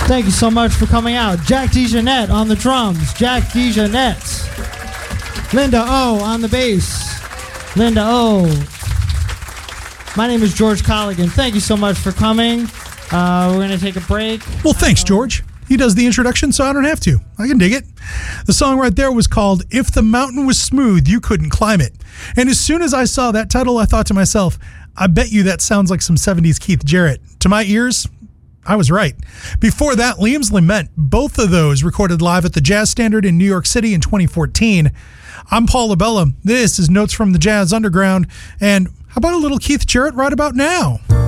Thank you so much for coming out. Jack DeJohnette on the drums. Jack DeJohnette. Linda O on the bass. Linda O. My name is George Colligan. Thank you so much for coming. We're going to take a break. Well, thanks, George. He does the introduction, so I don't have to. I can dig it. The song right there was called If the Mountain Was Smooth, You Couldn't Climb It. And as soon as I saw that title, I thought to myself, I bet you that sounds like some 70s Keith Jarrett. To my ears, I was right. Before that, Liam's Lament, both of those recorded live at the Jazz Standard in New York City in 2014. I'm Paul Labella. This is Notes from the Jazz Underground. And how about a little Keith Jarrett right about now?